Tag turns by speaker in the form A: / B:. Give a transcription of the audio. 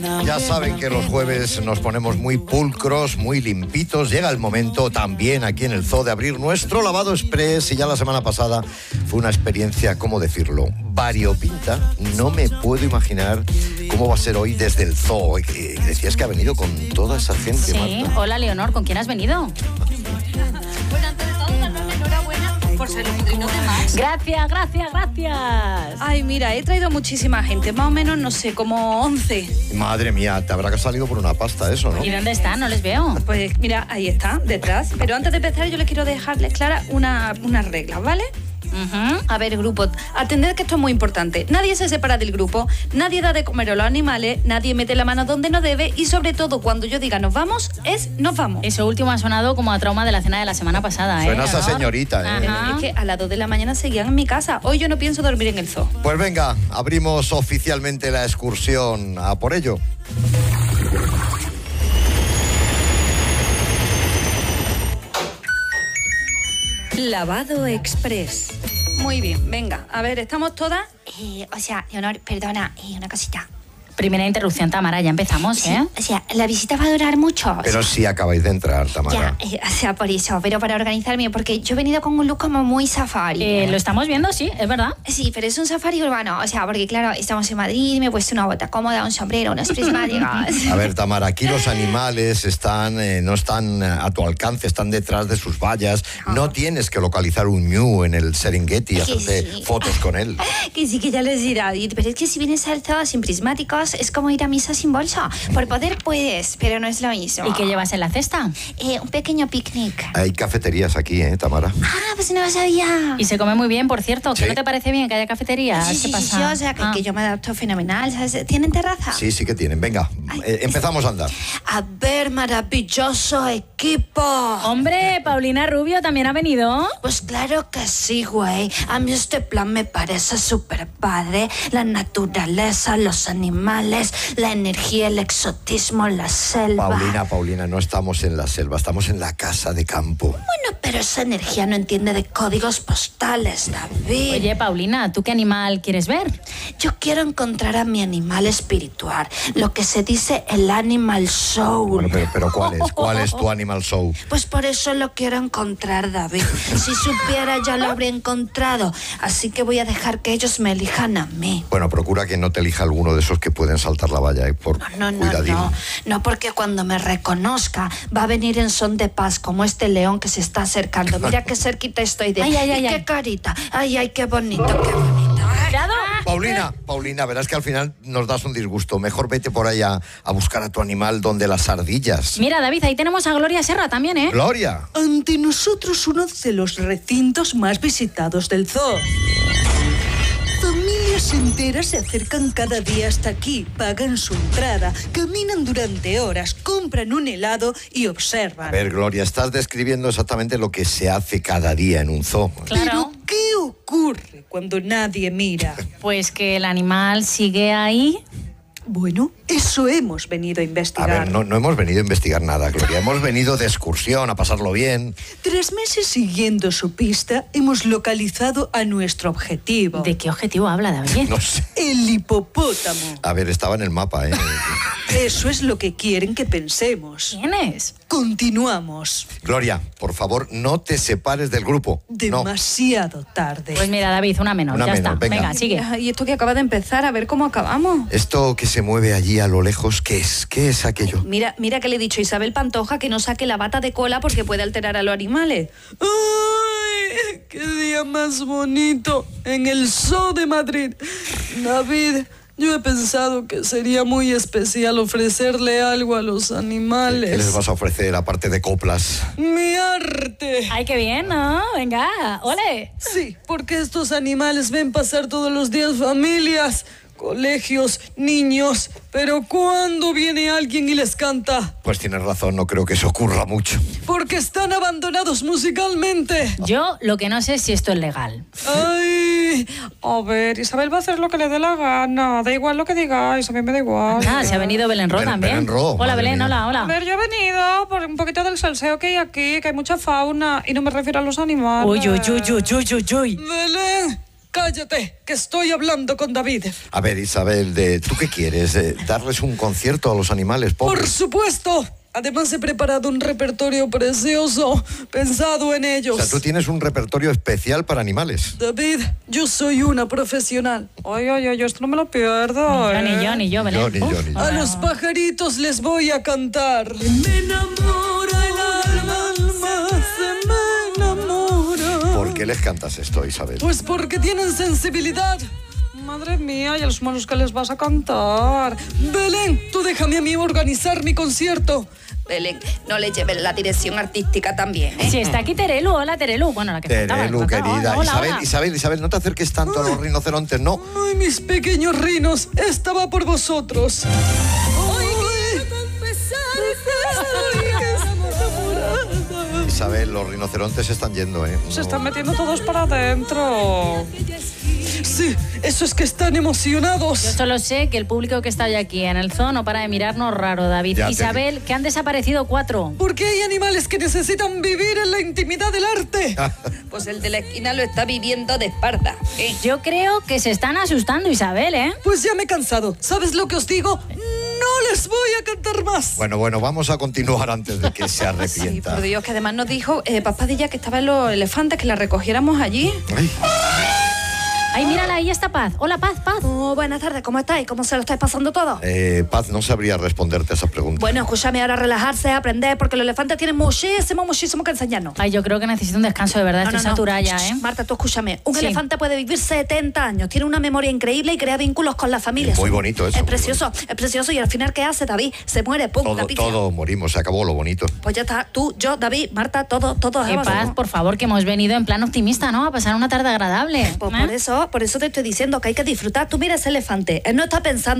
A: Ya saben que los jueves nos ponemos muy pulcros, muy limpitos. Llega el momento también aquí en el Zoo de abrir nuestro lavado express. Y ya la semana pasada fue una experiencia, ¿cómo decirlo?, variopinta. No me puedo imaginar cómo va a ser hoy desde el Zoo. Decías que ha venido con toda esa gente,
B: Sí,
A: Marta.
B: hola Leonor, ¿con quién has venido?
C: Bueno, antes de todo, darme enhorabuena por ser el padrino de Max.
B: Gracias.
C: Ay, mira, he traído muchísima gente, más o menos, no sé, como 11.
A: Madre mía, te habrá salido por una pasta eso, ¿no?
B: ¿Y dónde están? No les veo.
C: Pues mira, ahí está, detrás. Pero antes de empezar, yo les quiero dejarles claras unas reglas, ¿vale? A ver, grupo, atended que esto es muy importante. Nadie se separa del grupo, nadie da de comer a los animales, nadie mete la mano donde no debe y sobre todo cuando yo diga nos vamos, nos vamos.
B: Eso último ha sonado como a trauma de la cena de la semana pasada,
A: Suena esa
B: Leonor?
A: señorita, ¿eh?
B: Ajá.
C: Es que a las 2 de la mañana seguían en mi casa. Hoy yo no pienso dormir en el zoo.
A: Pues venga, abrimos oficialmente la excursión. A por ello.
D: Lavado Express.
C: Muy bien, venga, a ver, ¿estamos todas?
E: Leonor, perdona, una cosita.
B: Primera interrupción, Tamara, ya empezamos, ¿eh?
E: La visita va a durar mucho.
A: Pero sí acabáis de entrar, Tamara.
E: Por eso, pero para organizarme, porque yo he venido con un look como muy safari.
B: Lo estamos viendo, sí, es verdad.
E: Sí, pero es un safari urbano, porque claro, estamos en Madrid, me he puesto una bota cómoda, un sombrero, unos prismáticos.
A: A ver, Tamara, aquí los animales no están a tu alcance, están detrás de sus vallas. No tienes que localizar un ñu en el Serengeti y hacerte fotos con él.
E: Que sí, que ya les dirá, pero es que si vienes al zoo sin prismáticos es como ir a misa sin bolsa. Por poder puedes, pero no es lo mismo.
B: ¿Y qué llevas en la cesta?
E: Un pequeño picnic.
A: Hay cafeterías aquí, Tamara.
E: Pues no lo sabía.
B: Y se come muy bien, por cierto.
A: Sí.
B: ¿Qué no te parece bien que haya cafeterías?
E: Sí,
B: ¿Qué pasa?
E: que yo me adapto fenomenal, ¿sabes? ¿Tienen terraza?
A: Sí, sí que tienen. Venga, empezamos a andar.
C: A ver, maravilloso equipo.
B: Hombre, Paulina Rubio también ha venido.
C: Pues claro que sí, güey. A mí este plan me parece súper padre. La naturaleza, los animales, la energía, el exotismo, la selva.
A: Paulina, no estamos en la selva, estamos en la casa de campo.
C: Bueno, pero esa energía no entiende de códigos postales, David.
B: Oye, Paulina, ¿tú qué animal quieres ver?
C: Yo quiero encontrar a mi animal espiritual, lo que se dice el animal soul.
A: Bueno, pero ¿cuál es tu animal show?
C: Pues por eso lo quiero encontrar, David. Si supiera ya lo habría encontrado. Así que voy a dejar que ellos me elijan a mí.
A: Bueno, procura que no te elija alguno de esos que pueden saltar la valla, por cuidadín.
C: No, porque cuando me reconozca va a venir en son de paz, como este león que se está acercando. Mira qué cerquita estoy de él.
B: Ay.
C: Qué carita. Ay, qué bonito, qué bonito.
B: ¡Cuidado!
A: Paulina, verás que al final nos das un disgusto. Mejor vete por ahí a buscar a tu animal donde las ardillas.
B: Mira, David, ahí tenemos a Gloria Serra también, ¿eh?
A: ¡Gloria!
D: Ante nosotros uno de los recintos más visitados del zoo. Familias enteras se acercan cada día hasta aquí, pagan su entrada, caminan durante horas, compran un helado y observan.
A: A ver, Gloria, estás describiendo exactamente lo que se hace cada día en un zoo.
B: Claro.
D: Pero ¿qué ocurre cuando nadie mira?
B: Pues que el animal sigue ahí.
D: Bueno, eso hemos venido a
A: A
D: investigar.
A: ver, no hemos venido a investigar nada, Gloria. Hemos venido de excursión, a pasarlo bien.
D: 3 meses siguiendo su pista, hemos localizado a nuestro objetivo.
B: ¿De qué objetivo habla, David?
A: No sé.
D: El hipopótamo.
A: A ver, estaba en el mapa, ¿eh?
D: Eso es lo que quieren que pensemos.
B: ¿Quién es?
D: Continuamos.
A: Gloria, por favor, no te separes del grupo. No.
D: Demasiado tarde.
B: Pues mira, David, una menos,
A: Una
B: ya
A: menos,
B: está.
A: venga.
B: Sigue.
C: Y esto que acaba de empezar, a ver cómo acabamos.
A: Esto que se mueve allí a lo lejos, ¿qué es? ¿Qué es aquello?
C: Mira que le he dicho a Isabel Pantoja que no saque la bata de cola porque puede alterar a los animales.
D: ¡Ay! ¡Qué día más bonito! En el Zoo de Madrid. David, yo he pensado que sería muy especial ofrecerle algo a los animales.
A: ¿Qué les vas a ofrecer aparte de coplas?
D: ¡Mi arte!
B: Ay, qué bien, ¿no? Venga, ole.
D: Sí, porque estos animales ven pasar todos los días familias, colegios, niños. Pero ¿cuándo viene alguien y les canta?
A: Pues tienes razón, no creo que eso ocurra mucho.
D: Porque están abandonados musicalmente.
B: Yo lo que no sé es si esto es legal.
D: ¡Ay! A ver, Isabel va a hacer lo que le dé la gana. Da igual lo que digáis, a mí me da igual.
B: Ah, se ha venido Belén Ro también.
A: Belén Ro,
B: Hola,
A: madre
B: Belén,
A: mía.
B: hola.
D: A ver, yo he venido por un poquito del salseo que hay aquí, que hay mucha fauna, y no me refiero a los animales.
B: Uy.
D: Belén, Cállate, que estoy hablando con David.
A: A ver, Isabel, ¿tú qué quieres? ¿Darles un concierto a los animales pobres?
D: Por supuesto. Además he preparado un repertorio precioso, pensado en ellos.
A: O sea, tú tienes un repertorio especial para animales.
D: David, yo soy una profesional. Ay, esto no me lo pierdo.
B: Ni yo, Belén.
A: Yo.
D: A los pajaritos les voy a cantar. Me enamora el alma, se me enamora.
A: ¿Por qué les cantas esto, Isabel?
D: Pues porque tienen sensibilidad. Madre mía, ¿y a los monos qué les vas a cantar? Belén, tú déjame a mí organizar mi concierto.
C: Belén, no le lleves la dirección artística también, ¿eh?
B: Sí, está aquí Terelu. Hola, Terelu. Bueno, la que faltaba.
A: Terelu, querida.
B: Hola.
A: Isabel, no te acerques tanto a los rinocerontes, no.
D: Ay, mis pequeños rinos, esta va por vosotros.
A: Isabel, los rinocerontes se están yendo, ¿eh?
D: Se están metiendo todos para adentro. Sí, eso es que están emocionados.
B: Yo solo sé que el público que está hoy aquí en el zoo no para de mirarnos raro, David.
A: Ya
B: Isabel, que han desaparecido 4.
D: Porque hay animales que necesitan vivir en la intimidad del arte.
C: Pues el de la esquina lo está viviendo de espalda, ¿eh?
B: Yo creo que se están asustando, Isabel, ¿eh?
D: Pues ya me he cansado. ¿Sabes lo que os digo? No les voy a cantar más.
A: Bueno, vamos a continuar antes de que se
C: Sí,
A: arrepienta.
C: por Dios, que además nos dijo Paspadilla que estaban los elefantes, que la recogiéramos allí.
A: Ay,
B: Ay, mírala, ahí está Paz. Hola, Paz.
C: Oh, buenas tardes, ¿cómo estáis? ¿Cómo se lo estáis pasando todo?
A: Paz, no sabría responderte a esa pregunta.
C: Bueno, escúchame, ahora relajarse, aprender, porque los elefantes tienen muchísimo que enseñarnos.
B: Ay, yo creo que necesito un descanso, de verdad. Estoy saturada ya, ¿eh?
C: Marta, tú escúchame. Un
B: Sí.
C: elefante puede vivir 70 años, tiene una memoria increíble y crea vínculos con la familia.
A: Muy bonito eso,
C: Es
A: muy
C: precioso. Y al final, ¿qué hace, David? Se muere, pum, la pizza.
A: Todo morimos, se acabó lo bonito.
C: Pues ya está, tú, yo, David, Marta, todos.
B: Paz, por favor, que hemos venido en plan optimista, ¿no? A pasar una tarde agradable.
C: Pues
B: ¿eh?
C: por eso te estoy diciendo que hay que disfrutar. Tú mira ese elefante, él no está pensando